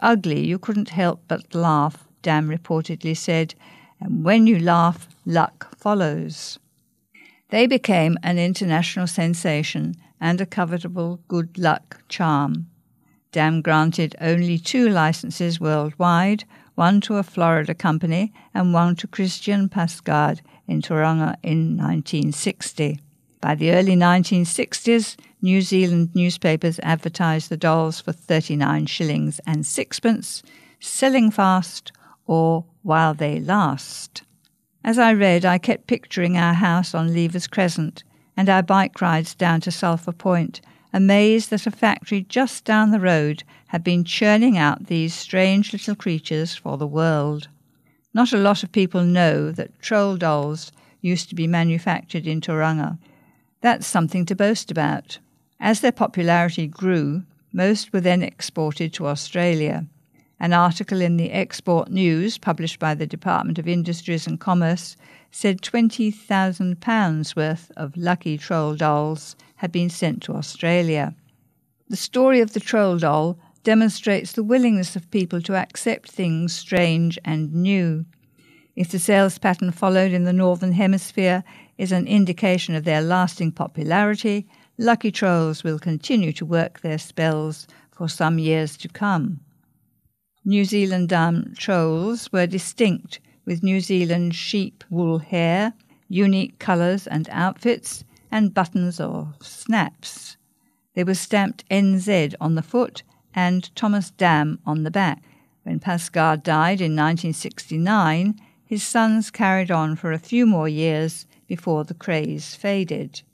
ugly you couldn't help but laugh, Dam reportedly said, and when you laugh, luck follows. They became an international sensation and a covetable good luck charm. Dam granted only 2 licenses worldwide, one to a Florida company and one to Christian Pascard in Tauranga in 1960. By the early 1960s, New Zealand newspapers advertised the dolls for 39 shillings and sixpence, selling fast or while they last. As I read, I kept picturing our house on Levers Crescent and our bike rides down to Sulphur Point, amazed that a factory just down the road had been churning out these strange little creatures for the world. Not a lot of people know that troll dolls used to be manufactured in Tauranga. That's something to boast about. As their popularity grew, most were then exported to Australia. An article in the Export News, published by the Department of Industries and Commerce, said £20,000 worth of lucky troll dolls had been sent to Australia. The story of the troll doll demonstrates the willingness of people to accept things strange and new. If the sales pattern followed in the Northern Hemisphere is an indication of their lasting popularity, lucky trolls will continue to work their spells for some years to come. New Zealand trolls were distinct, with New Zealand sheep wool hair, unique colours and outfits, and buttons or snaps. They were stamped NZ on the foot and Thomas Dam on the back. When Pascard died in 1969, his sons carried on for a few more years before the craze faded.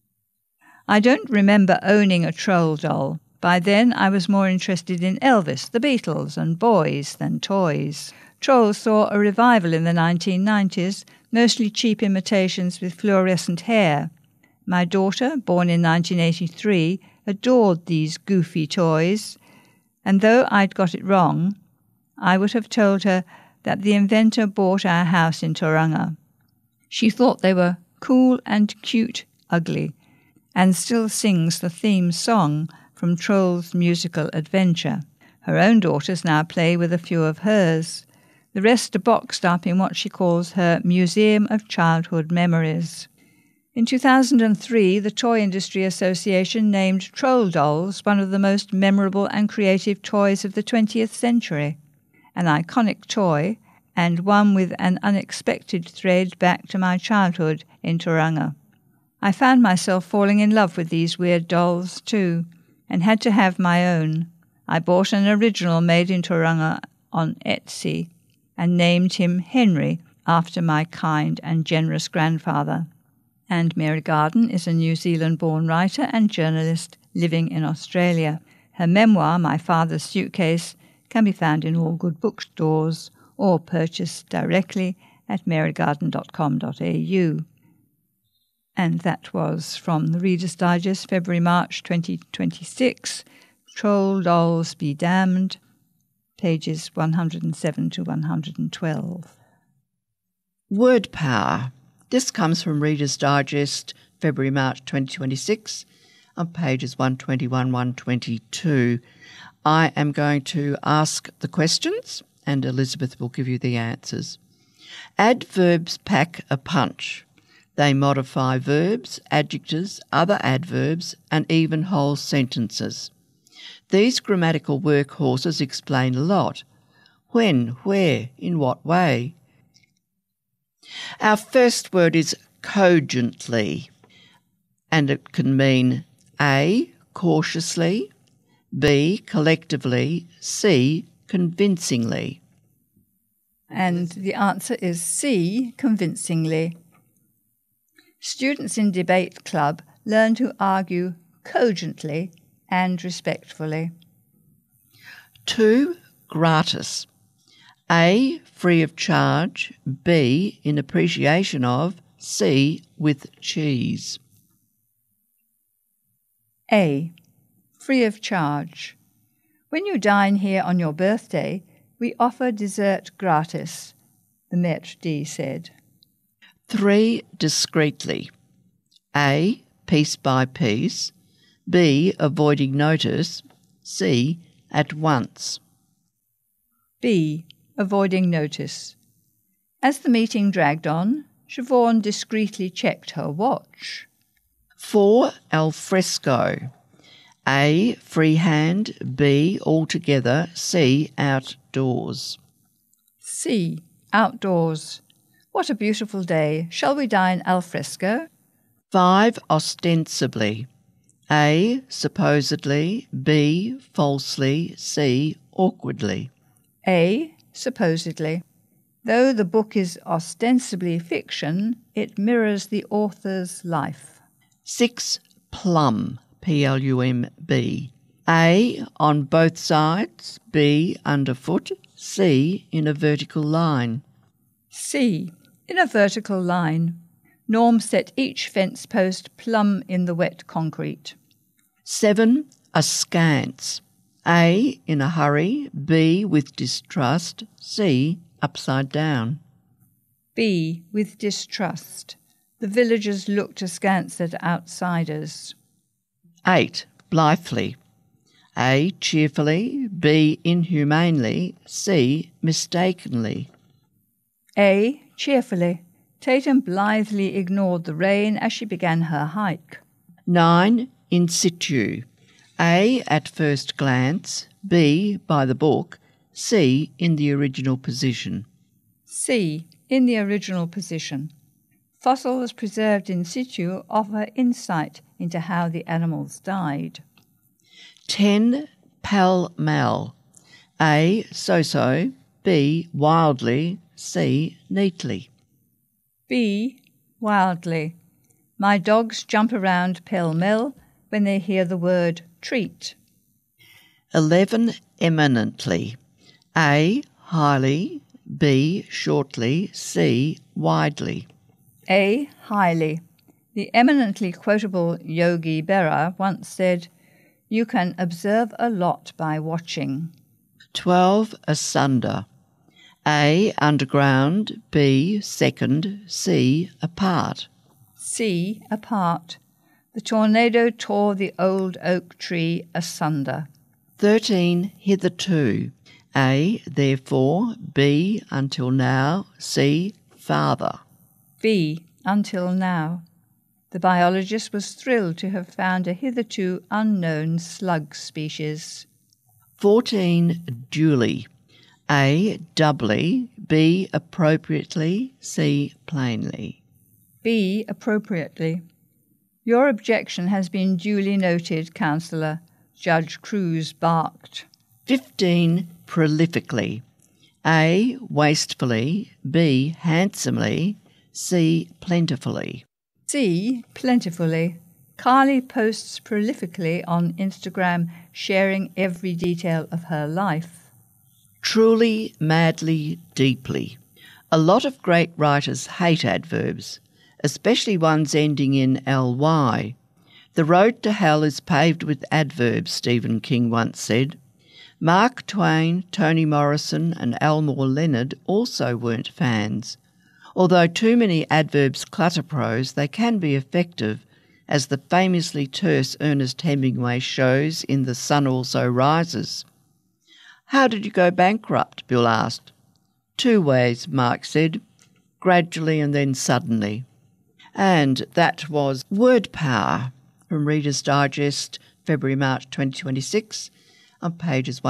I don't remember owning a troll doll. By then I was more interested in Elvis, the Beatles, and boys than toys. Trolls saw a revival in the 1990s, mostly cheap imitations with fluorescent hair. My daughter, born in 1983, adored these goofy toys, and though I'd got it wrong, I would have told her that the inventor bought our house in Tauranga. She thought they were cool and cute ugly, and still sings the theme song from Troll's musical adventure. Her own daughters now play with a few of hers. The rest are boxed up in what she calls her Museum of Childhood Memories. In 2003, the Toy Industry Association named troll dolls one of the most memorable and creative toys of the 20th century. An iconic toy, and one with an unexpected thread back to my childhood in Tauranga. I found myself falling in love with these weird dolls too, and had to have my own. I bought an original made in Tauranga on Etsy and named him Henry after my kind and generous grandfather. And Mary Garden is a New Zealand-born writer and journalist living in Australia. Her memoir, My Father's Suitcase, can be found in all good bookstores or purchased directly at marygarden.com.au. And that was from the Reader's Digest, February-March 2026, Troll Dolls Be Damned, pages 107 to 112. Word power. This comes from Reader's Digest, February-March 2026, on pages 121, 122. I am going to ask the questions, and Elizabeth will give you the answers. Adverbs pack a punch. They modify verbs, adjectives, other adverbs, and even whole sentences. These grammatical workhorses explain a lot. When, where, in what way? Our first word is cogently, and it can mean A, cautiously, B, collectively, C, convincingly. And the answer is C, convincingly. Students in debate club learn to argue cogently and respectfully. 2, gratis. A, free of charge, B, in appreciation of, C, with cheese. A, free of charge. When you dine here on your birthday, we offer dessert gratis, the maître d' said. 3, discreetly. A, piece by piece, B, avoiding notice, C, at once. B. Avoiding notice. As the meeting dragged on, Siobhan discreetly checked her watch. 4. Al fresco. A. Freehand. B. Altogether. C. Outdoors. C. Outdoors. What a beautiful day. Shall we dine al fresco? 5. Ostensibly. A. Supposedly. B. Falsely. C. Awkwardly. A. Supposedly. Though the book is ostensibly fiction, it mirrors the author's life. 6. Plumb. Plumb. A. On both sides. B. Underfoot. C. In a vertical line. C. In a vertical line. Norm set each fence post plumb in the wet concrete. 7. Askance. A. In a hurry. B. With distrust. C. Upside down. B. With distrust. The villagers looked askance at outsiders. 8. Blithely. A. Cheerfully. B. Inhumanely. C. Mistakenly. A. Cheerfully. Tatum blithely ignored the rain as she began her hike. 9. In situ. A. At first glance. B. By the book. C. In the original position. C. In the original position. Fossils preserved in situ offer insight into how the animals died. 10. Pell-mell. A. So-so. B. Wildly. C. Neatly. B. Wildly. My dogs jump around pell-mell when they hear the word treat. 11. Eminently. A. Highly. B. Shortly. C. Widely. A. Highly. The eminently quotable Yogi Berra once said, "You can observe a lot by watching." 12. Asunder. A. Underground. B. Second. C. Apart. C. Apart. The tornado tore the old oak tree asunder. 13. Hitherto. A. Therefore. B. Until now. C. Farther. B. Until now. The biologist was thrilled to have found a hitherto unknown slug species. 14. Duly. A. Doubly. B. Appropriately. C. Plainly. B. Appropriately. Your objection has been duly noted, Councillor, Judge Cruz barked. 15. Prolifically. A. Wastefully. B. Handsomely. C. Plentifully. C. Plentifully. Carly posts prolifically on Instagram, sharing every detail of her life. Truly, madly, deeply. A lot of great writers hate adverbs, especially ones ending in ly. The road to hell is paved with adverbs, Stephen King once said. Mark Twain, Toni Morrison and Elmore Leonard also weren't fans. Although too many adverbs clutter prose, they can be effective, as the famously terse Ernest Hemingway shows in The Sun Also Rises. How did you go bankrupt? Bill asked. 2 ways, Mark said, gradually and then suddenly. And that was Word Power from Reader's Digest, February-March 2026, on pages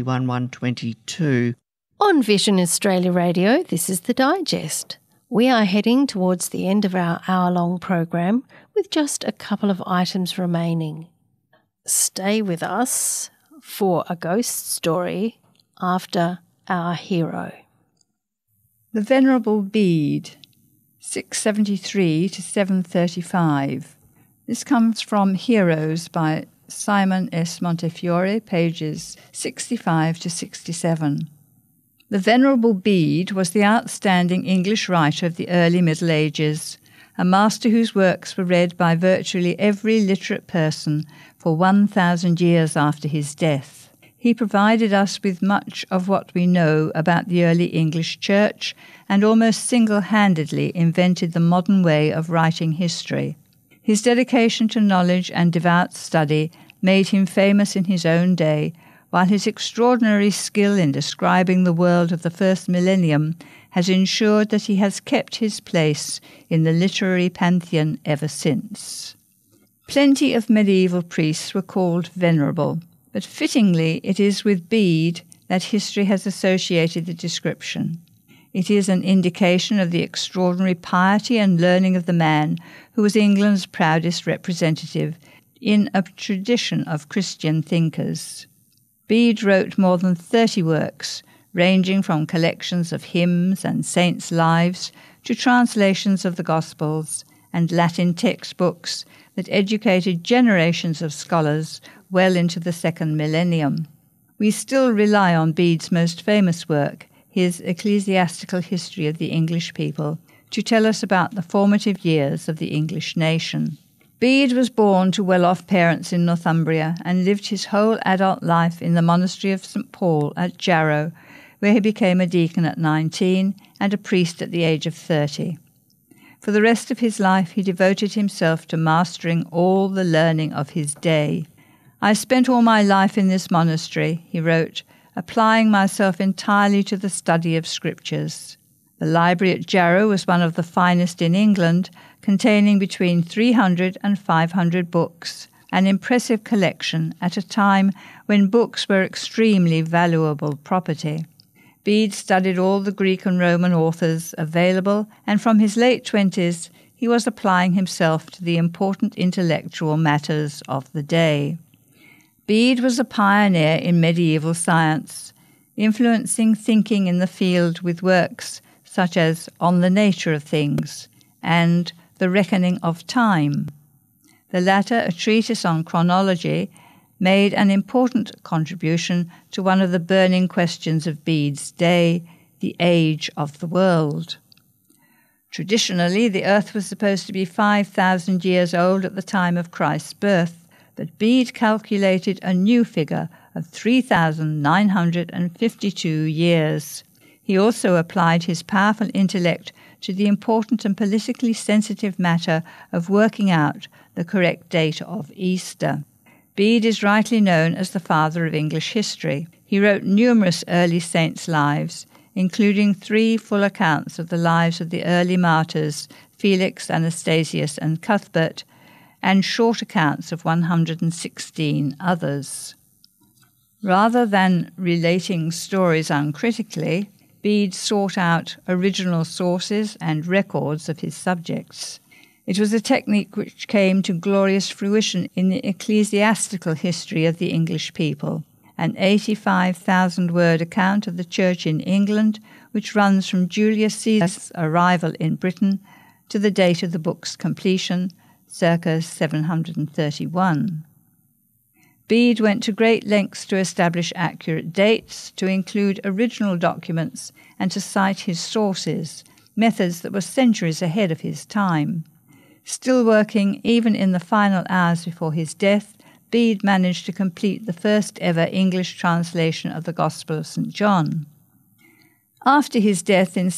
121-122. On Vision Australia Radio, this is The Digest. We are heading towards the end of our hour-long program with just a couple of items remaining. Stay with us for a ghost story after our hero. The Venerable Bede, 673 to 735. This comes from Heroes by Simon S. Montefiore, pages 65 to 67. The Venerable Bede was the outstanding English writer of the early Middle Ages, a master whose works were read by virtually every literate person for 1,000 years after his death. He provided us with much of what we know about the early English Church and almost single-handedly invented the modern way of writing history. His dedication to knowledge and devout study made him famous in his own day, while his extraordinary skill in describing the world of the first millennium has ensured that he has kept his place in the literary pantheon ever since. Plenty of medieval priests were called venerable, but fittingly it is with Bede that history has associated the description. It is an indication of the extraordinary piety and learning of the man who was England's proudest representative in a tradition of Christian thinkers. Bede wrote more than 30 works, ranging from collections of hymns and saints' lives to translations of the Gospels and Latin textbooks that educated generations of scholars well into the second millennium. We still rely on Bede's most famous work, his Ecclesiastical History of the English People, to tell us about the formative years of the English nation. Bede was born to well-off parents in Northumbria and lived his whole adult life in the monastery of St. Paul at Jarrow, where he became a deacon at 19 and a priest at the age of 30. For the rest of his life he devoted himself to mastering all the learning of his day. "I spent all my life in this monastery," he wrote, "applying myself entirely to the study of scriptures." The library at Jarrow was one of the finest in England, containing between 300 and 500 books, an impressive collection at a time when books were extremely valuable property. Bede studied all the Greek and Roman authors available, and from his late 20s he was applying himself to the important intellectual matters of the day. Bede was a pioneer in medieval science, influencing thinking in the field with works such as On the Nature of Things and The Reckoning of Time. The latter, a treatise on chronology, made an important contribution to one of the burning questions of Bede's day, the age of the world. Traditionally, the earth was supposed to be 5,000 years old at the time of Christ's birth, but Bede calculated a new figure of 3,952 years. He also applied his powerful intellect to the important and politically sensitive matter of working out the correct date of Easter. Bede is rightly known as the father of English history. He wrote numerous early saints' lives, including 3 full accounts of the lives of the early martyrs Felix, Anastasius, and Cuthbert, and short accounts of 116 others. Rather than relating stories uncritically, Bede sought out original sources and records of his subjects. It was a technique which came to glorious fruition in the Ecclesiastical History of the English People, an 85,000-word account of the Church in England, which runs from Julius Caesar's arrival in Britain to the date of the book's completion, circa 731. Bede went to great lengths to establish accurate dates, to include original documents, and to cite his sources, methods that were centuries ahead of his time. Still working even in the final hours before his death, Bede managed to complete the first ever English translation of the Gospel of St. John. After his death in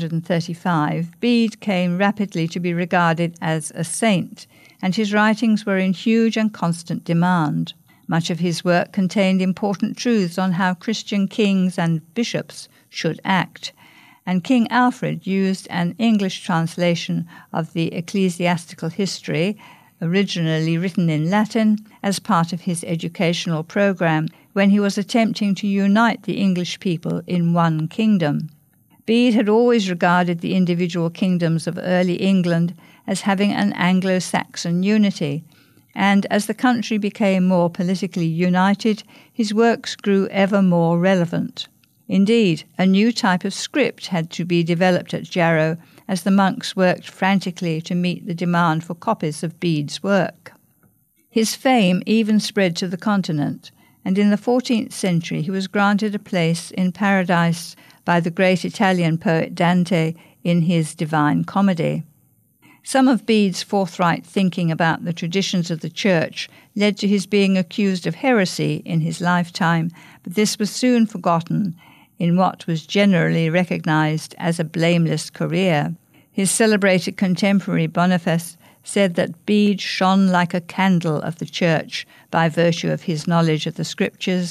735, Bede came rapidly to be regarded as a saint, and his writings were in huge and constant demand. Much of his work contained important truths on how Christian kings and bishops should act, and King Alfred used an English translation of the Ecclesiastical History, originally written in Latin, as part of his educational program when he was attempting to unite the English people in one kingdom. Bede had always regarded the individual kingdoms of early England as having an Anglo-Saxon unity, and as the country became more politically united, his works grew ever more relevant. Indeed, a new type of script had to be developed at Jarrow as the monks worked frantically to meet the demand for copies of Bede's work. His fame even spread to the continent, and in the 14th century he was granted a place in paradise by the great Italian poet Dante in his Divine Comedy. Some of Bede's forthright thinking about the traditions of the Church led to his being accused of heresy in his lifetime, but this was soon forgotten in what was generally recognized as a blameless career. His celebrated contemporary Boniface said that Bede shone like a candle of the Church by virtue of his knowledge of the Scriptures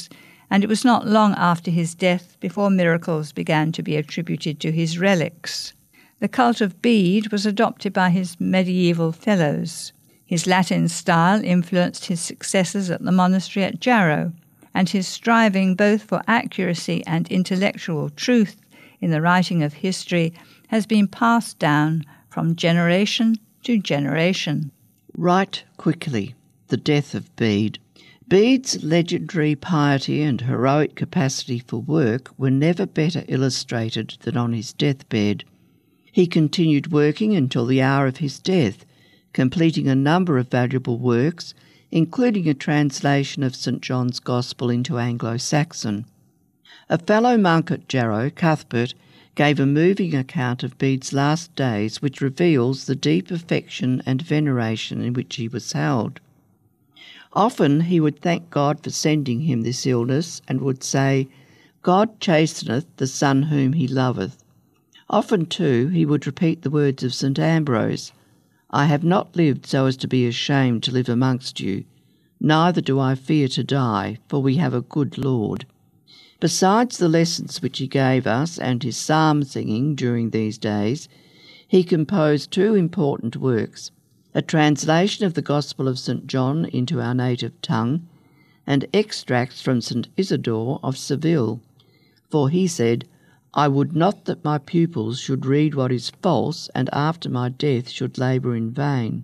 and it was not long after his death before miracles began to be attributed to his relics. The cult of Bede was adopted by his medieval fellows. His Latin style influenced his successors at the monastery at Jarrow, and his striving both for accuracy and intellectual truth in the writing of history has been passed down from generation to generation. Write quickly. The death of Bede. Bede's legendary piety and heroic capacity for work were never better illustrated than on his deathbed. He continued working until the hour of his death, completing a number of valuable works, including a translation of St. John's Gospel into Anglo-Saxon. A fellow monk at Jarrow, Cuthbert, gave a moving account of Bede's last days which reveals the deep affection and veneration in which he was held. Often he would thank God for sending him this illness and would say, "God chasteneth the son whom he loveth." Often, too, he would repeat the words of St. Ambrose, "I have not lived so as to be ashamed to live amongst you, neither do I fear to die, for we have a good Lord." Besides the lessons which he gave us and his psalm singing during these days, he composed two important works, a translation of the Gospel of St. John into our native tongue, and extracts from St. Isidore of Seville. For he said, "I would not that my pupils should read what is false, and after my death should labour in vain."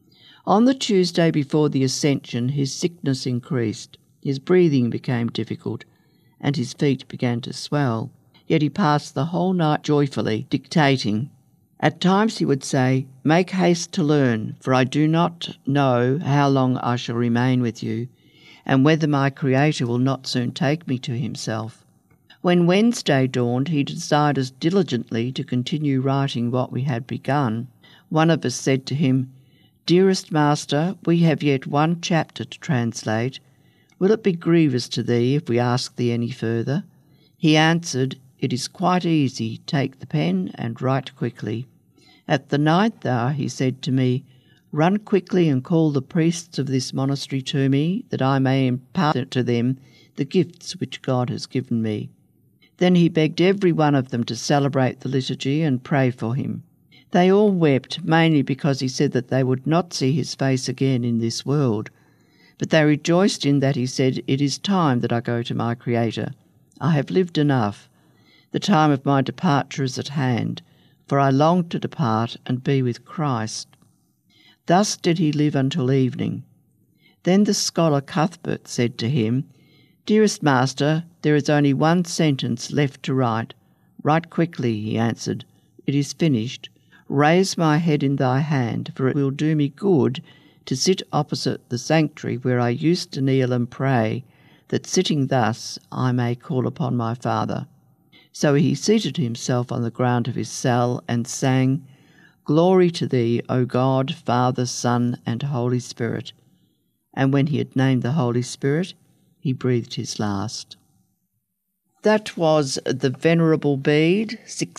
On the Tuesday before the Ascension his sickness increased, his breathing became difficult, and his feet began to swell. Yet he passed the whole night joyfully dictating. At times he would say, "Make haste to learn, for I do not know how long I shall remain with you, and whether my Creator will not soon take me to himself." When Wednesday dawned, he desired us diligently to continue writing what we had begun. One of us said to him, "Dearest Master, we have yet one chapter to translate. Will it be grievous to thee if we ask thee any further?" He answered, "It is quite easy. Take the pen and write quickly." At the 9th hour he said to me, "Run quickly and call the priests of this monastery to me, that I may impart to them the gifts which God has given me." Then he begged every one of them to celebrate the liturgy and pray for him. They all wept, mainly because he said that they would not see his face again in this world. But they rejoiced in that he said, "It is time that I go to my Creator. I have lived enough. The time of my departure is at hand, for I long to depart and be with Christ." Thus did he live until evening. Then the scholar Cuthbert said to him, "Dearest Master, there is only one sentence left to write." "Write quickly," he answered. "It is finished. Raise my head in thy hand, for it will do me good to sit opposite the sanctuary where I used to kneel and pray, that sitting thus I may call upon my Father." So he seated himself on the ground of his cell and sang, "Glory to thee, O God, Father, Son, and Holy Spirit." And when he had named the Holy Spirit, he breathed his last. That was The Venerable Bede,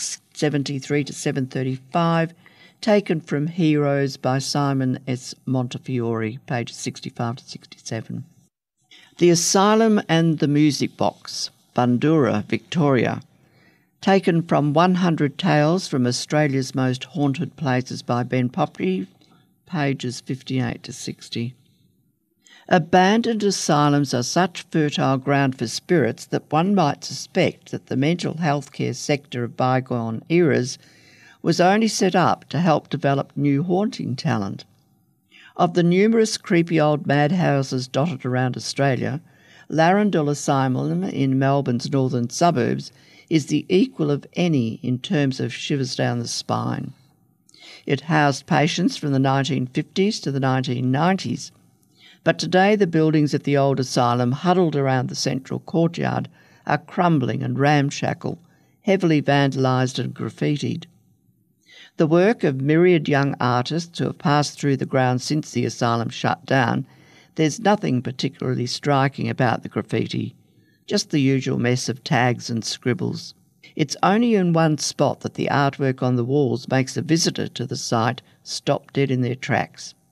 673 to 735, taken from Heroes by Simon S. Montefiore, pages 65 to 67. The Asylum and the Music Box, Bundoora, Victoria, taken from 100 Tales from Australia's Most Haunted Places by Ben Poppy, pages 58 to 60. Abandoned asylums are such fertile ground for spirits that one might suspect that the mental health care sector of bygone eras was only set up to help develop new haunting talent. Of the numerous creepy old madhouses dotted around Australia, Larrandul Asylum in Melbourne's northern suburbs is the equal of any in terms of shivers down the spine. It housed patients from the 1950s to the 1990s, but today the buildings at the old asylum, huddled around the central courtyard, are crumbling and ramshackle, heavily vandalised and graffitied. The work of myriad young artists who have passed through the grounds since the asylum shut down, there's nothing particularly striking about the graffiti, just the usual mess of tags and scribbles. It's only in one spot that the artwork on the walls makes a visitor to the site stop dead in their tracks.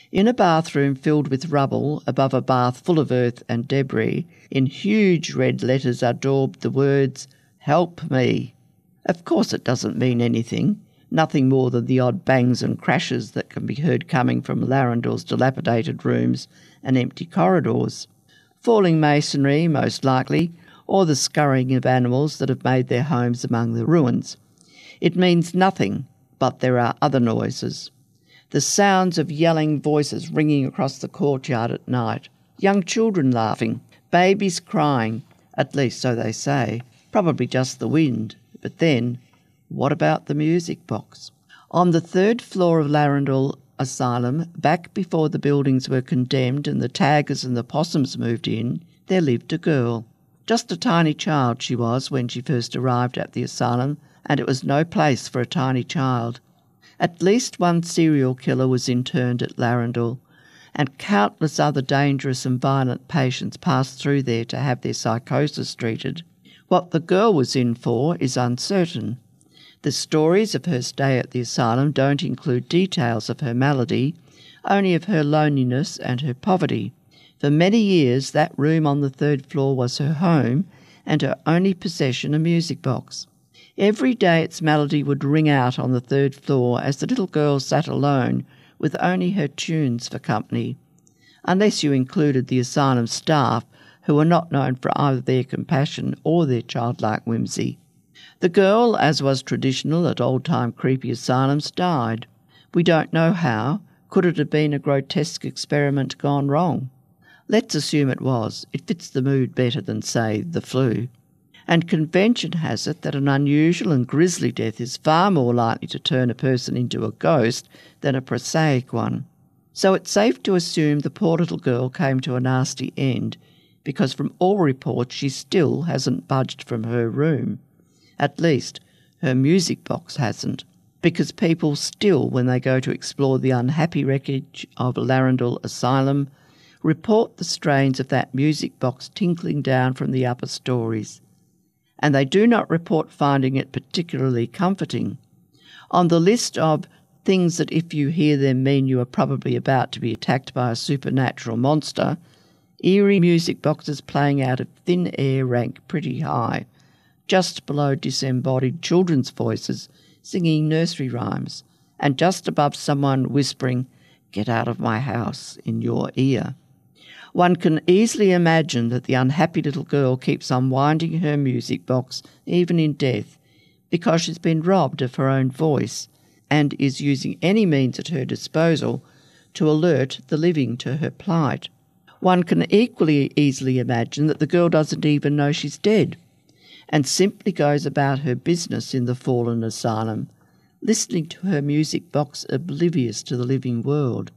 In a bathroom filled with rubble, above a bath full of earth and debris, in huge red letters are daubed the words, "Help me." Of course it doesn't mean anything, nothing more than the odd bangs and crashes that can be heard coming from Larrendel's dilapidated rooms and empty corridors. Falling masonry, most likely, or the scurrying of animals that have made their homes among the ruins. It means nothing, but there are other noises. The sounds of yelling voices ringing across the courtyard at night, young children laughing, babies crying, at least so they say, probably just the wind. But then, what about the music box? On the 3rd floor of Larrendel Asylum, back before the buildings were condemned and the taggers and the possums moved in, there lived a girl. Just a tiny child she was when she first arrived at the asylum, and it was no place for a tiny child. At least one serial killer was interned at Larrendel, and countless other dangerous and violent patients passed through there to have their psychosis treated. What the girl was in for is uncertain. The stories of her stay at the asylum don't include details of her malady, only of her loneliness and her poverty. For many years that room on the 3rd floor was her home, and her only possession a music box. Every day its melody would ring out on the 3rd floor as the little girl sat alone with only her tunes for company, unless you included the asylum staff, who were not known for either their compassion or their childlike whimsy. The girl, as was traditional at old-time creepy asylums, died. We don't know how. Could it have been a grotesque experiment gone wrong? Let's assume it was. It fits the mood better than, say, the flu. And convention has it that an unusual and grisly death is far more likely to turn a person into a ghost than a prosaic one. So it's safe to assume the poor little girl came to a nasty end, because from all reports she still hasn't budged from her room. At least, her music box hasn't, because people still, when they go to explore the unhappy wreckage of Larrendel Asylum, report the strains of that music box tinkling down from the upper stories. And they do not report finding it particularly comforting. On the list of things that if you hear them mean you are probably about to be attacked by a supernatural monster, eerie music boxes playing out of thin air rank pretty high, just below disembodied children's voices singing nursery rhymes, and just above someone whispering, "Get out of my house," in your ear. One can easily imagine that the unhappy little girl keeps unwinding her music box even in death, because she's been robbed of her own voice and is using any means at her disposal to alert the living to her plight. One can equally easily imagine that the girl doesn't even know she's dead and simply goes about her business in the fallen asylum, listening to her music box oblivious to the living world.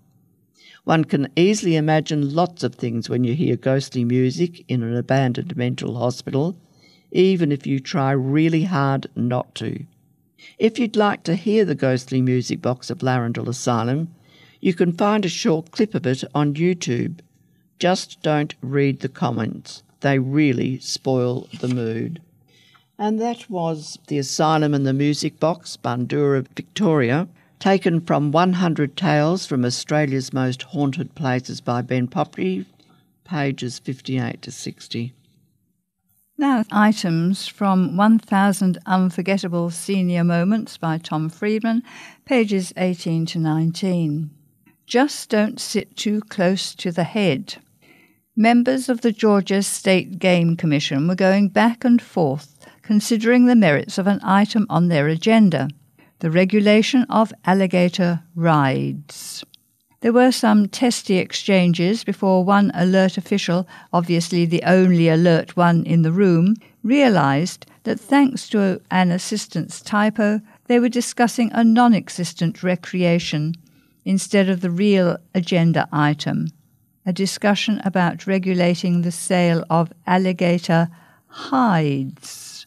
One can easily imagine lots of things when you hear ghostly music in an abandoned mental hospital, even if you try really hard not to. If you'd like to hear the ghostly music box of Larrendel Asylum, you can find a short clip of it on YouTube. Just don't read the comments. They really spoil the mood. And that was The Asylum and the Music Box, Bundoora, Victoria, taken from 100 Tales from Australia's Most Haunted Places by Ben Poppy, pages 58 to 60. Now, items from 1000 Unforgettable Senior Moments by Tom Friedman, pages 18 to 19. Just don't sit too close to the head. Members of the Georgia State Game Commission were going back and forth, considering the merits of an item on their agenda, the regulation of alligator rides. There were some testy exchanges before one alert official, obviously the only alert one in the room, realized that thanks to an assistant's typo, they were discussing a non-existent recreation instead of the real agenda item, a discussion about regulating the sale of alligator hides.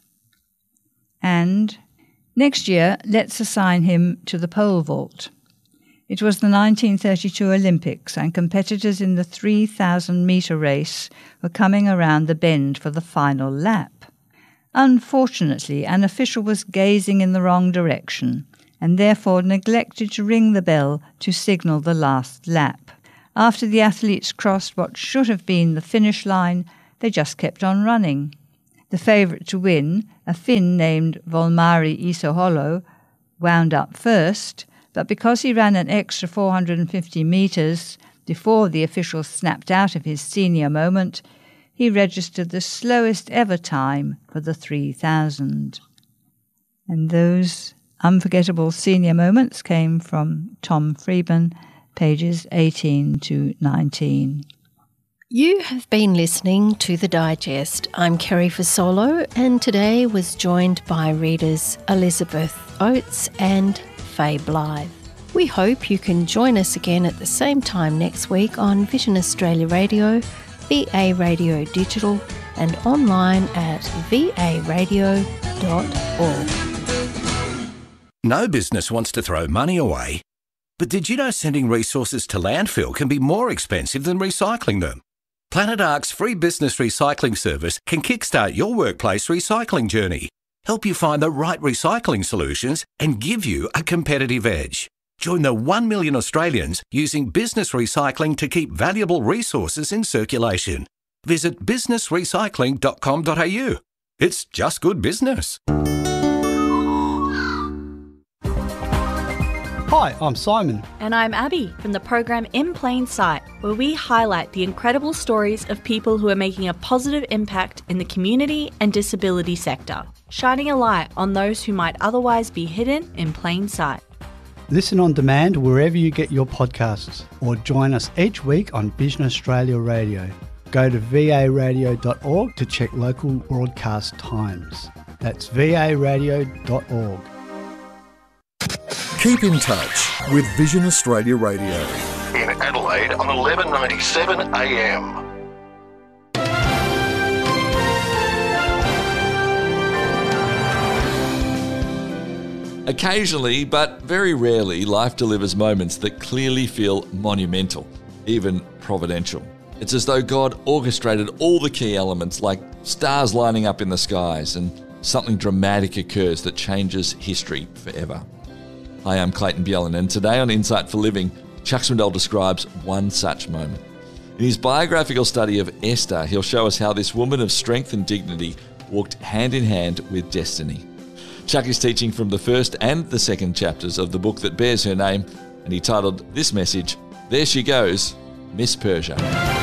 And next year, let's assign him to the pole vault. It was the 1932 Olympics, and competitors in the 3,000-metre race were coming around the bend for the final lap. Unfortunately, an official was gazing in the wrong direction, and therefore neglected to ring the bell to signal the last lap. After the athletes crossed what should have been the finish line, they just kept on running. The favourite to win, a Finn named Volmari Isoholo, wound up first, but because he ran an extra 450 metres before the officials snapped out of his senior moment, he registered the slowest ever time for the 3,000. And those unforgettable senior moments came from Tom Freeman, pages 18 to 19. You have been listening to The Digest. I'm Kerry Fasolo, and today was joined by readers Elizabeth Oates and Faye Blythe. We hope you can join us again at the same time next week on Vision Australia Radio, VA Radio Digital, and online at varadio.org. No business wants to throw money away. But did you know sending resources to landfill can be more expensive than recycling them? Planet Ark's free business recycling service can kickstart your workplace recycling journey, help you find the right recycling solutions, and give you a competitive edge. Join the 1 million Australians using business recycling to keep valuable resources in circulation. Visit businessrecycling.com.au. It's just good business. Hi, I'm Simon. And I'm Abby from the program In Plain Sight, where we highlight the incredible stories of people who are making a positive impact in the community and disability sector, shining a light on those who might otherwise be hidden in plain sight. Listen on demand wherever you get your podcasts, or join us each week on Vision Australia Radio. Go to varadio.org to check local broadcast times. That's varadio.org. Keep in touch with Vision Australia Radio. In Adelaide on 1197 AM. Occasionally, but very rarely, life delivers moments that clearly feel monumental, even providential. It's as though God orchestrated all the key elements, like stars lining up in the skies, and something dramatic occurs that changes history forever. Hi, I'm Clayton Bjelland, and today on Insight for Living, Chuck Swindoll describes one such moment. In his biographical study of Esther, he'll show us how this woman of strength and dignity walked hand in hand with destiny. Chuck is teaching from the first and the second chapters of the book that bears her name, and he titled this message, There She Goes, Miss Persia.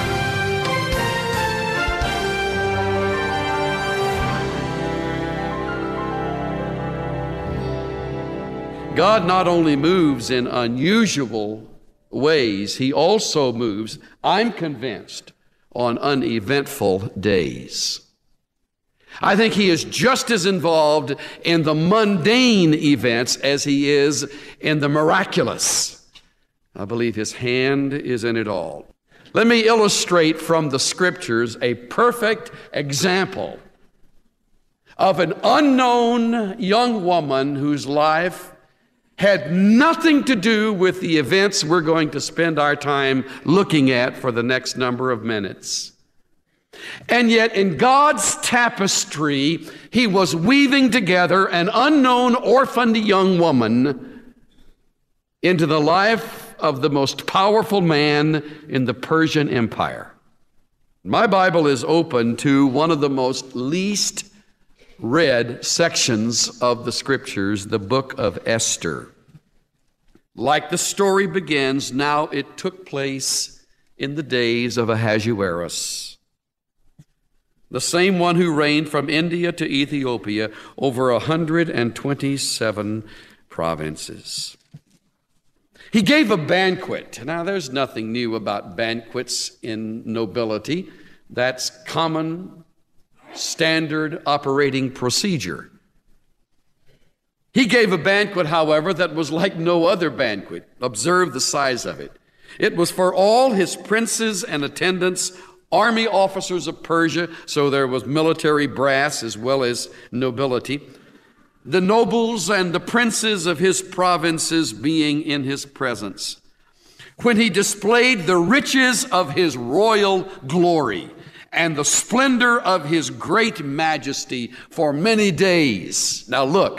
God not only moves in unusual ways, He also moves, I'm convinced, on uneventful days. I think He is just as involved in the mundane events as He is in the miraculous. I believe His hand is in it all. Let me illustrate from the Scriptures a perfect example of an unknown young woman whose life had nothing to do with the events we're going to spend our time looking at for the next number of minutes. And yet in God's tapestry, He was weaving together an unknown orphaned young woman into the life of the most powerful man in the Persian Empire. My Bible is open to one of the most least read sections of the Scriptures, the book of Esther. Like the story begins, now it took place in the days of Ahasuerus, the same one who reigned from India to Ethiopia over 127 provinces. He gave a banquet. Now, there's nothing new about banquets in nobility. That's common, standard operating procedure. He gave a banquet, however, that was like no other banquet. Observe the size of it. It was for all his princes and attendants, army officers of Persia, so there was military brass as well as nobility, the nobles and the princes of his provinces being in his presence, when he displayed the riches of his royal glory and the splendor of his great majesty for many days. Now look,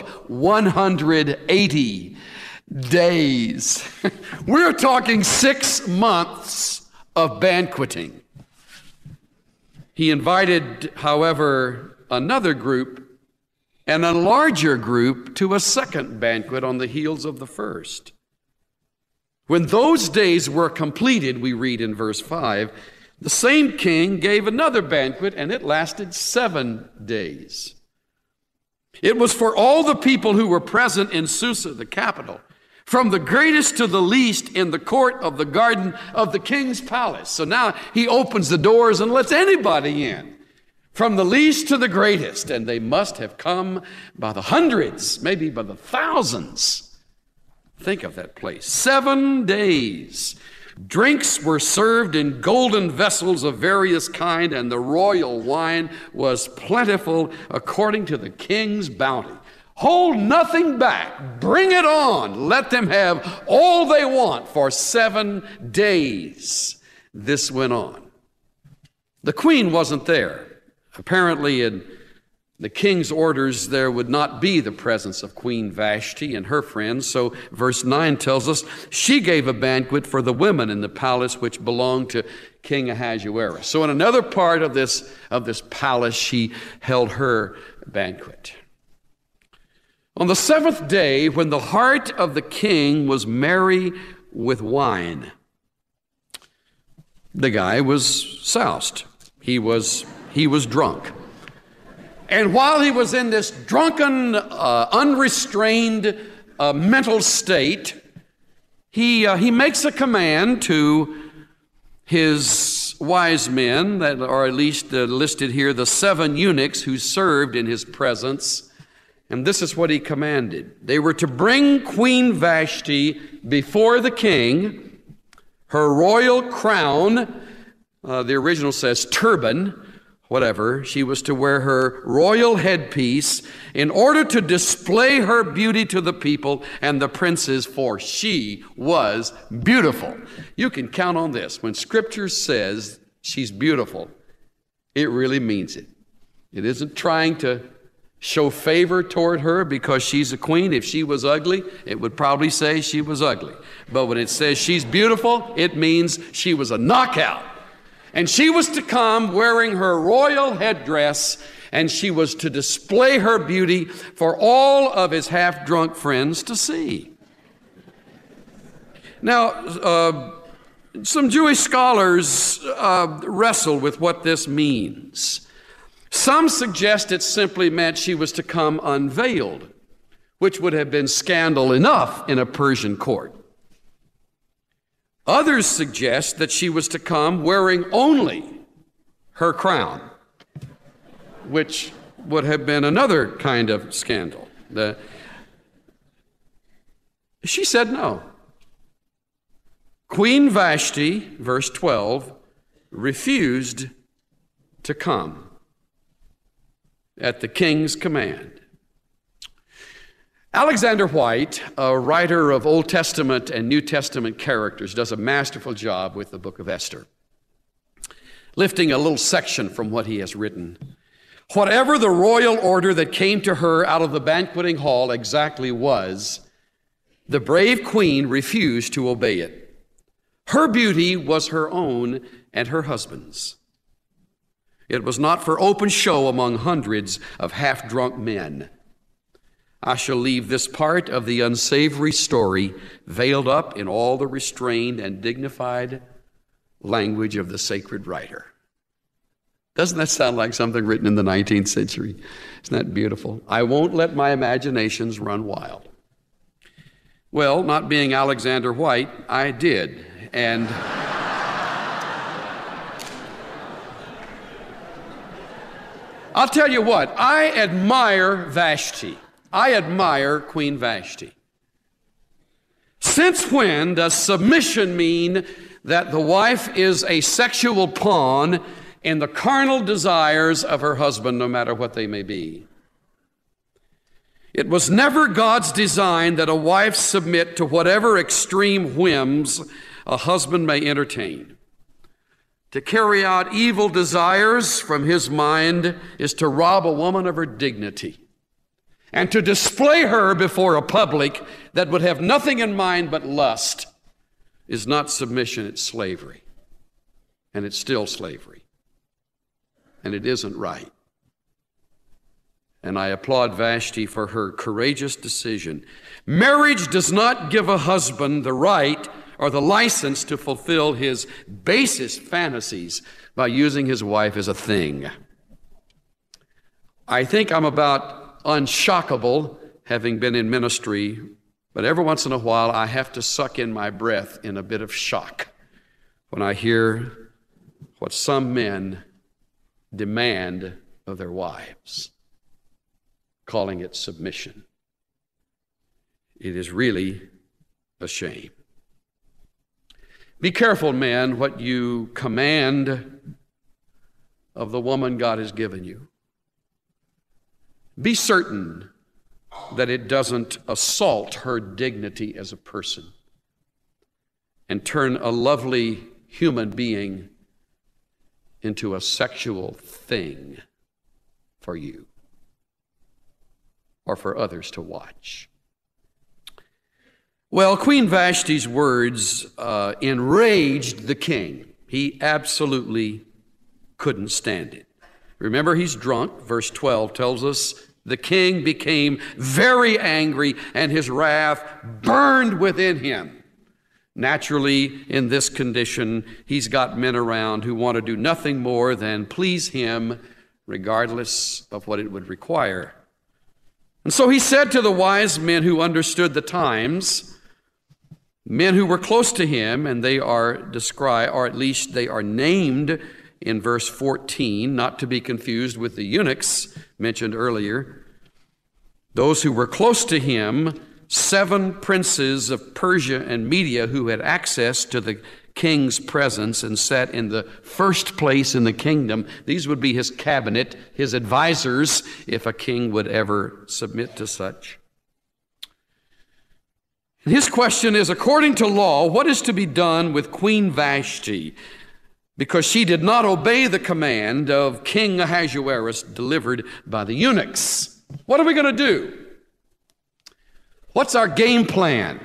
180 days. We're talking 6 months of banqueting. He invited, however, another group and a larger group to a second banquet on the heels of the first. When those days were completed, we read in verse 5, the same king gave another banquet, and it lasted 7 days. It was for all the people who were present in Susa, the capital, from the greatest to the least in the court of the garden of the king's palace. So now he opens the doors and lets anybody in, from the least to the greatest, and they must have come by the hundreds, maybe by the thousands. Think of that place. 7 days. Drinks were served in golden vessels of various kind, and the royal wine was plentiful according to the king's bounty. Hold nothing back. Bring it on. Let them have all they want for 7 days. This went on. The queen wasn't there. Apparently, in the king's orders, there would not be the presence of Queen Vashti and her friends. So verse 9 tells us she gave a banquet for the women in the palace which belonged to King Ahasuerus. So in another part of this palace, she held her banquet. On the 7th day, when the heart of the king was merry with wine, the guy was soused. He was drunk. And while he was in this drunken, unrestrained mental state, he makes a command to his wise men, that are at least listed here, the 7 eunuchs who served in his presence. And this is what he commanded. They were to bring Queen Vashti before the king, her royal crown, the original says turban, whatever. She was to wear her royal headpiece in order to display her beauty to the people and the princes, for she was beautiful. You can count on this. When Scripture says she's beautiful, it really means it. It isn't trying to show favor toward her because she's a queen. If she was ugly, it would probably say she was ugly. But when it says she's beautiful, it means she was a knockout. And she was to come wearing her royal headdress, and she was to display her beauty for all of his half-drunk friends to see. Now, some Jewish scholars wrestle with what this means. Some suggest it simply meant she was to come unveiled, which would have been scandal enough in a Persian court. Others suggest that she was to come wearing only her crown, which would have been another kind of scandal. She said no. Queen Vashti, verse 12, refused to come at the king's command. Alexander White, a writer of Old Testament and New Testament characters, does a masterful job with the book of Esther, lifting a little section from what he has written. Whatever the royal order that came to her out of the banqueting hall exactly was, the brave queen refused to obey it. Her beauty was her own and her husband's. It was not for open show among hundreds of half-drunk men. I shall leave this part of the unsavory story veiled up in all the restrained and dignified language of the sacred writer. Doesn't that sound like something written in the 19th century? Isn't that beautiful? I won't let my imaginations run wild. Well, not being Alexander White, I did. And I'll tell you what, I admire Vashti. I admire Queen Vashti. Since when does submission mean that the wife is a sexual pawn in the carnal desires of her husband, no matter what they may be? It was never God's design that a wife submit to whatever extreme whims a husband may entertain. To carry out evil desires from his mind is to rob a woman of her dignity. And to display her before a public that would have nothing in mind but lust is not submission, it's slavery. and it's still slavery. And it isn't right. And I applaud Vashti for her courageous decision. Marriage does not give a husband the right or the license to fulfill his basest fantasies by using his wife as a thing. I think I'm about unshockable, having been in ministry, but every once in a while I have to suck in my breath in a bit of shock when I hear what some men demand of their wives, calling it submission. It is really a shame. Be careful, men, what you command of the woman God has given you. Be certain that it doesn't assault her dignity as a person and turn a lovely human being into a sexual thing for you or for others to watch. Well, Queen Vashti's words enraged the king. He absolutely couldn't stand it. Remember, he's drunk. Verse 12 tells us the king became very angry and his wrath burned within him. Naturally, in this condition, he's got men around who want to do nothing more than please him, regardless of what it would require. And so he said to the wise men who understood the times, men who were close to him, and they are described, or at least they are named in verse 14, not to be confused with the eunuchs mentioned earlier. Those who were close to him, 7 princes of Persia and Media who had access to the king's presence and sat in the first place in the kingdom. These would be his cabinet, his advisors, if a king would ever submit to such. His question is, according to law, what is to be done with Queen Vashti? Because she did not obey the command of King Ahasuerus delivered by the eunuchs. What are we going to do? What's our game plan?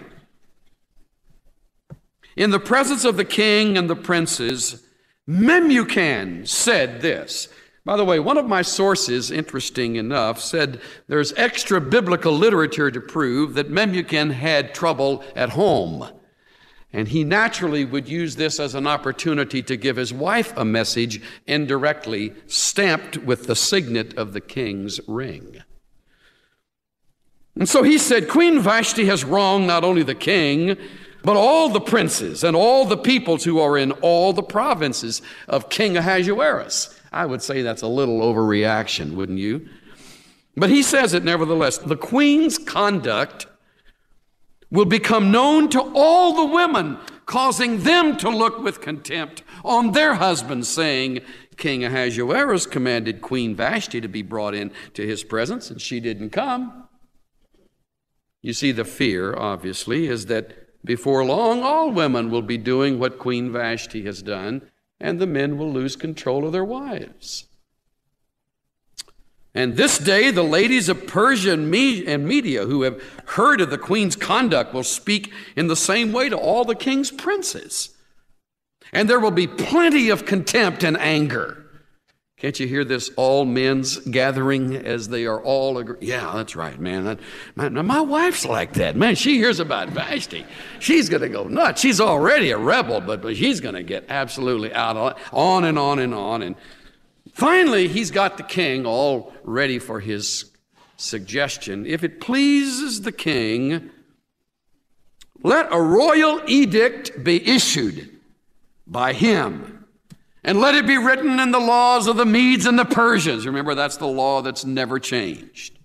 In the presence of the king and the princes, Memucan said this. By the way, one of my sources, interesting enough, said there's extra biblical literature to prove that Memucan had trouble at home. And he naturally would use this as an opportunity to give his wife a message indirectly, stamped with the signet of the king's ring. And so he said, Queen Vashti has wronged not only the king, but all the princes and all the peoples who are in all the provinces of King Ahasuerus. I would say that's a little overreaction, wouldn't you? But he says it nevertheless. The queen's conduct will become known to all the women, causing them to look with contempt on their husbands, saying, King Ahasuerus commanded Queen Vashti to be brought in to his presence, and she didn't come. You see, the fear, obviously, is that before long, all women will be doing what Queen Vashti has done, and the men will lose control of their wives. And this day, the ladies of Persia and Media who have heard of the queen's conduct will speak in the same way to all the king's princes. And there will be plenty of contempt and anger. Can't you hear this all men's gathering as they are all agree? Yeah, that's right, man. My wife's like that. Man, she hears about Vashti. She's going to go nuts. She's already a rebel, but she's going to get absolutely out on and on and on. And finally, he's got the king all ready for his suggestion. If it pleases the king, let a royal edict be issued by him. And let it be written in the laws of the Medes and the Persians. Remember, that's the law that's never changed.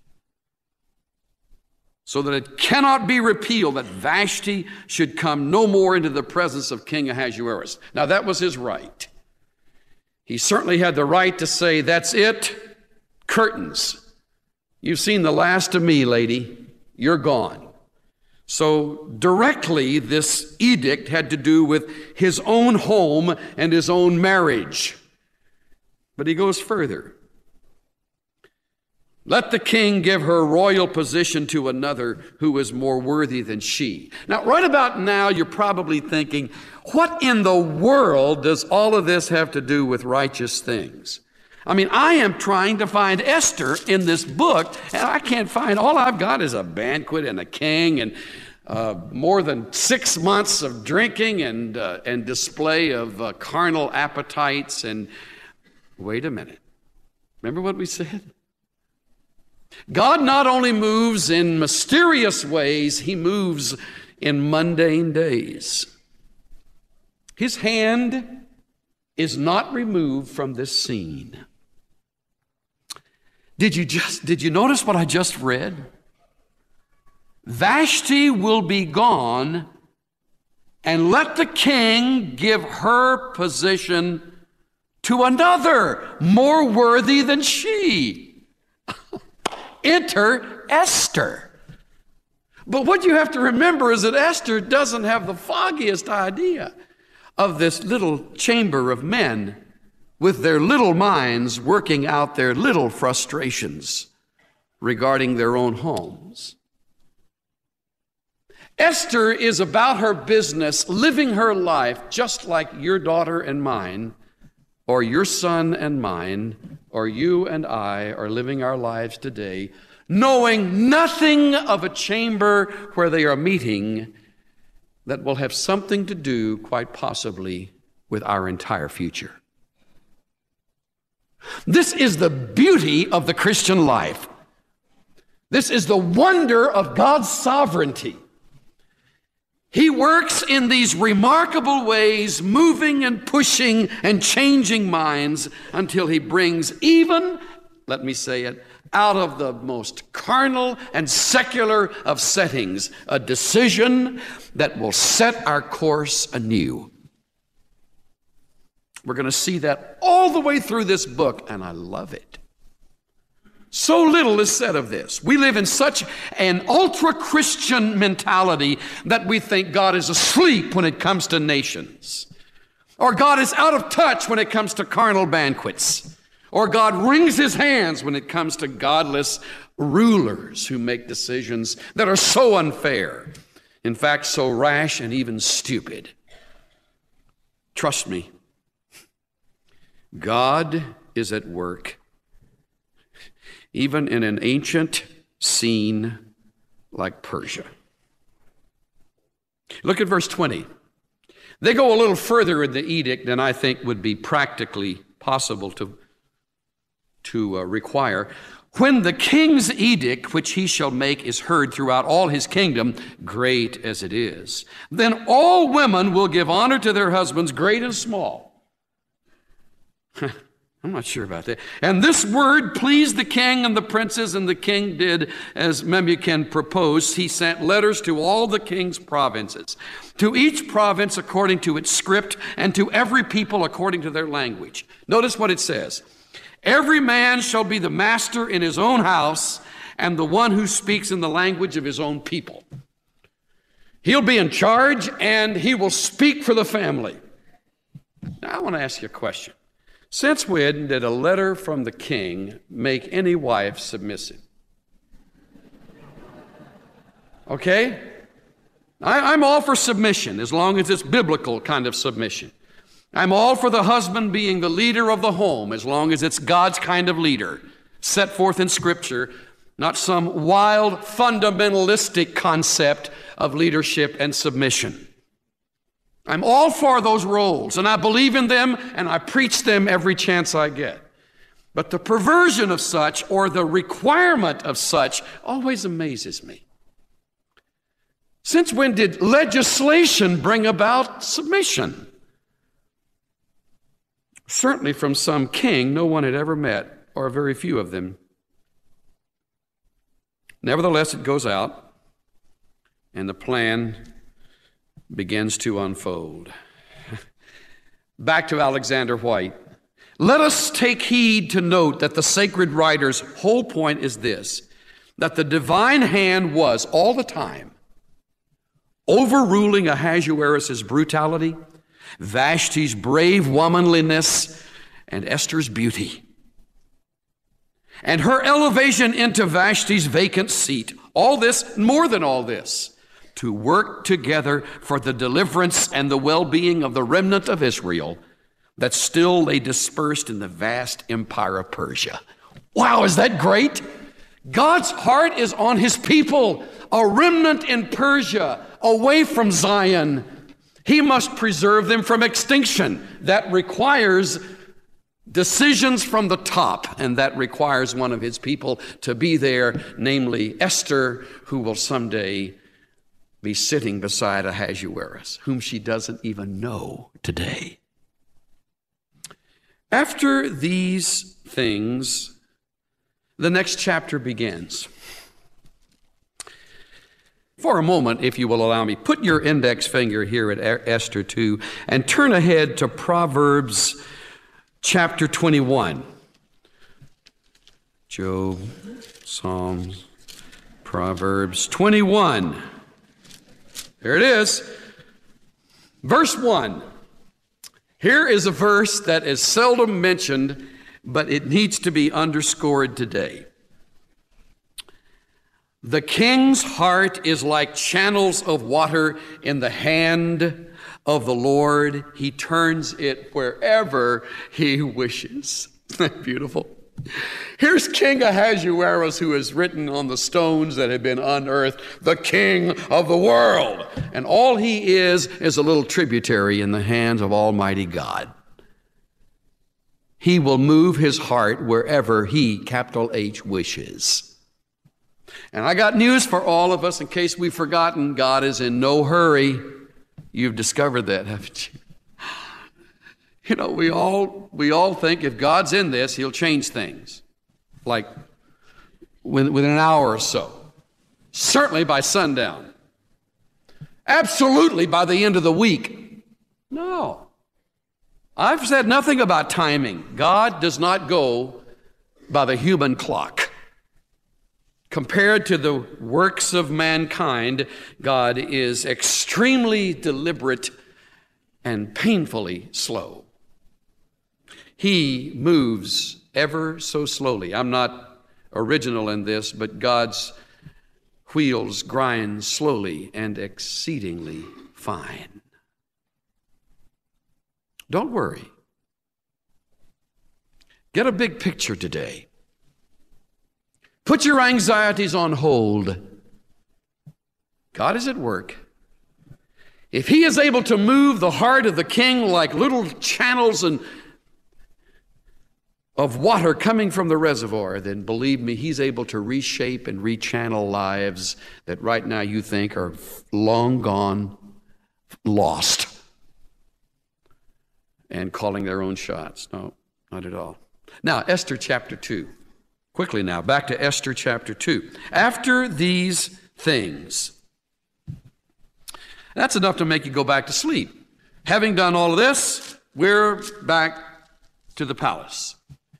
So that it cannot be repealed, that Vashti should come no more into the presence of King Ahasuerus. Now, that was his right. He certainly had the right to say, that's it, curtains. You've seen the last of me, lady. You're gone. So directly, this edict had to do with his own home and his own marriage. But he goes further. Let the king give her royal position to another who is more worthy than she. Now, right about now, you're probably thinking, what in the world does all of this have to do with righteous things? I mean, I am trying to find Esther in this book, and I can't find. All I've got is a banquet and a king and more than 6 months of drinking and display of carnal appetites. And wait a minute. Remember what we said? God not only moves in mysterious ways, he moves in mundane days. His hand is not removed from this scene. Did you notice what I just read? Vashti will be gone, and let the king give her position to another more worthy than she. Enter Esther. But what you have to remember is that Esther doesn't have the foggiest idea of this little chamber of men with their little minds working out their little frustrations regarding their own homes. Esther is about her business, living her life just like your daughter and mine, or your son and mine, or you and I are living our lives today, knowing nothing of a chamber where they are meeting that will have something to do, quite possibly, with our entire future. This is the beauty of the Christian life. This is the wonder of God's sovereignty. He works in these remarkable ways, moving and pushing and changing minds until he brings even, let me say it, out of the most carnal and secular of settings, a decision that will set our course anew. We're going to see that all the way through this book, and I love it. So little is said of this. We live in such an ultra-Christian mentality that we think God is asleep when it comes to nations, or God is out of touch when it comes to carnal banquets, or God wrings his hands when it comes to godless rulers who make decisions that are so unfair, in fact, so rash and even stupid. Trust me, God is at work, even in an ancient scene like Persia. Look at verse 20. They go a little further in the edict than I think would be practically possible to require. When the king's edict, which he shall make, is heard throughout all his kingdom, great as it is, then all women will give honor to their husbands, great and small. I'm not sure about that. And this word pleased the king and the princes, and the king did as Memucan proposed. He sent letters to all the king's provinces, to each province according to its script, and to every people according to their language. Notice what it says. Every man shall be the master in his own house, and the one who speaks in the language of his own people. He'll be in charge, and he will speak for the family. Now, I want to ask you a question. Since when did a letter from the king make any wife submissive? Okay? I'm all for submission, as long as it's biblical kind of submission. I'm all for the husband being the leader of the home, as long as it's God's kind of leader, set forth in Scripture, not some wild, fundamentalistic concept of leadership and submission. I'm all for those roles, and I believe in them, and I preach them every chance I get. But the perversion of such, or the requirement of such, always amazes me. Since when did legislation bring about submission? Certainly from some king no one had ever met, or very few of them. Nevertheless, it goes out, and the plan begins to unfold. Back to Alexander White. Let us take heed to note that the sacred writer's whole point is this, that the divine hand was all the time overruling Ahasuerus' brutality, Vashti's brave womanliness, and Esther's beauty. and her elevation into Vashti's vacant seat. All this, more than all this, to work together for the deliverance and the well-being of the remnant of Israel that still lay dispersed in the vast empire of Persia. Wow, is that great? God's heart is on his people, a remnant in Persia, away from Zion. He must preserve them from extinction. That requires decisions from the top, and that requires one of his people to be there, namely Esther, who will someday be sitting beside Ahasuerus, whom she doesn't even know today. After these things, the next chapter begins. For a moment, if you will allow me, put your index finger here at Esther 2 and turn ahead to Proverbs chapter 21. Job, Psalms, Proverbs 21. There it is. Verse 1. Here is a verse that is seldom mentioned, but it needs to be underscored today. The king's heart is like channels of water in the hand of the Lord. He turns it wherever he wishes. Isn't that beautiful? Here's King Ahasuerus, who is written on the stones that have been unearthed, the king of the world. And all he is a little tributary in the hands of Almighty God. He will move his heart wherever he, capital H, wishes. And I got news for all of us in case we've forgotten. God is in no hurry. You've discovered that, haven't you? You know, we all think if God's in this, he'll change things. Like within an hour or so. Certainly by sundown. Absolutely by the end of the week. No. I've said nothing about timing. God does not go by the human clock. Compared to the works of mankind, God is extremely deliberate and painfully slow. He moves ever so slowly. I'm not original in this, but God's wheels grind slowly and exceedingly fine. Don't worry. Get a big picture today. Put your anxieties on hold. God is at work. If he is able to move the heart of the king like little channels of water coming from the reservoir, then believe me, he's able to reshape and rechannel lives that right now you think are long gone, lost, and calling their own shots. No, not at all. Now, Esther chapter 2. Quickly now, back to Esther chapter 2. After these things, that's enough to make you go back to sleep. Having done all of this, we're back to the palace.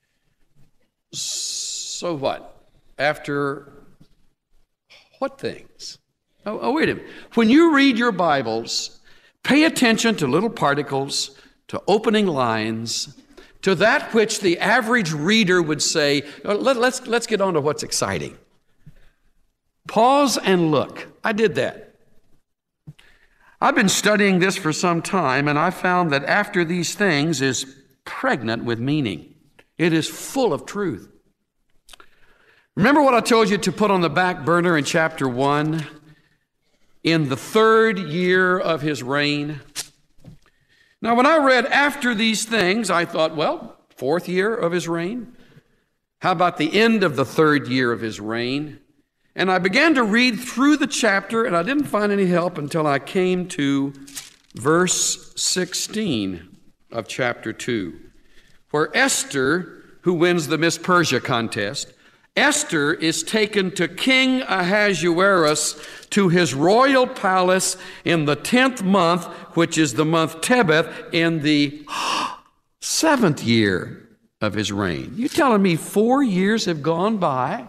So what? After what things? Oh, wait a minute. When you read your Bibles, pay attention to little particles, to opening lines, to that which the average reader would say, let's get on to what's exciting. Pause and look. I did that. I've been studying this for some time, and I found that after these things is pregnant with meaning. It is full of truth. Remember what I told you to put on the back burner in chapter 1? In the 3rd year of his reign. Now, when I read after these things, I thought, well, 4th year of his reign? How about the end of the 3rd year of his reign? And I began to read through the chapter, and I didn't find any help until I came to verse 16 of chapter 2, where Esther, who wins the Miss Persia contest, Esther is taken to King Ahasuerus to his royal palace in the 10th month, which is the month Tebeth, in the 7th year of his reign. You telling me 4 years have gone by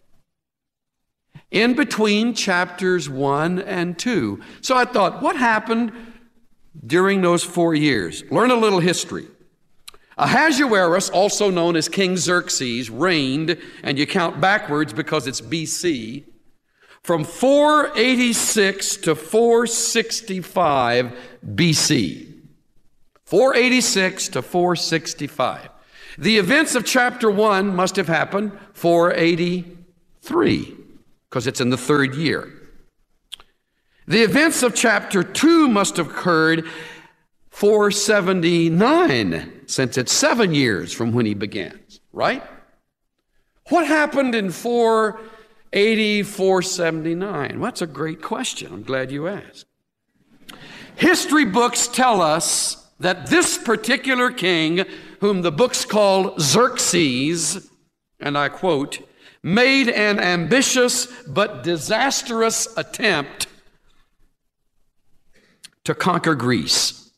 in between chapters 1 and 2? So I thought, what happened during those 4 years? Learn a little history. Ahasuerus, also known as King Xerxes, reigned, and you count backwards because it's BC, from 486 to 465 BC. 486 to 465. The events of chapter 1 must have happened 483, because it's in the third year. The events of chapter 2 must have occurred 479, since it's 7 years from when he begins, right? What happened in 480, 479? Well, that's a great question. I'm glad you asked. History books tell us that this particular king, whom the books call Xerxes, and I quote, made an ambitious but disastrous attempt to conquer Greece.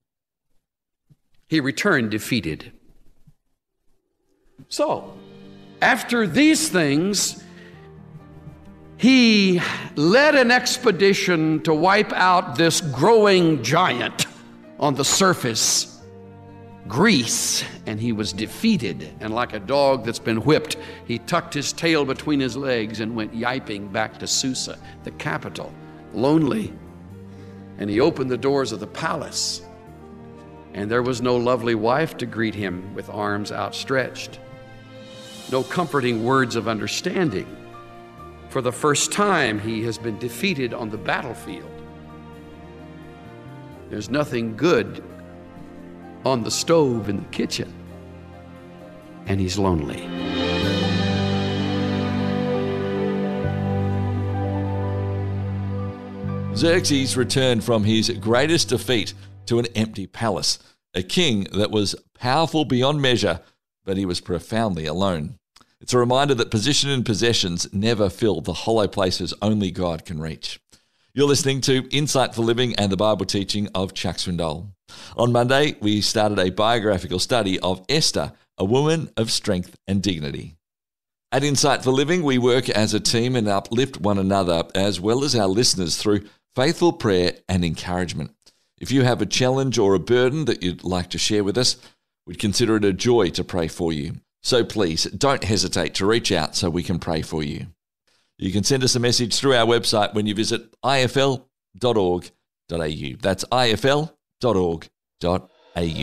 He returned defeated. So, after these things, he led an expedition to wipe out this growing giant on the surface, Greece, and he was defeated. And like a dog that's been whipped, he tucked his tail between his legs and went yiping back to Susa, the capital, lonely. And he opened the doors of the palace, and there was no lovely wife to greet him with arms outstretched, no comforting words of understanding. For the first time, he has been defeated on the battlefield. There's nothing good on the stove in the kitchen, and he's lonely. Xerxes returned from his greatest defeat to an empty palace, a king that was powerful beyond measure, but he was profoundly alone. It's a reminder that position and possessions never fill the hollow places only God can reach. You're listening to Insight for Living and the Bible teaching of Chuck Swindoll. On Monday, we started a biographical study of Esther, a woman of strength and dignity. At Insight for Living, we work as a team and uplift one another as well as our listeners through faithful prayer and encouragement. If you have a challenge or a burden that you'd like to share with us, we'd consider it a joy to pray for you. So please don't hesitate to reach out so we can pray for you. You can send us a message through our website when you visit ifl.org.au. That's ifl.org.au.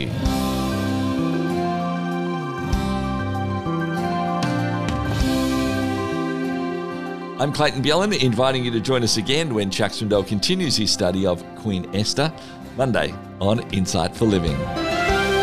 I'm Clayton Bjelland, inviting you to join us again when Chuck Swindoll continues his study of Queen Esther, Monday on Insight for Living.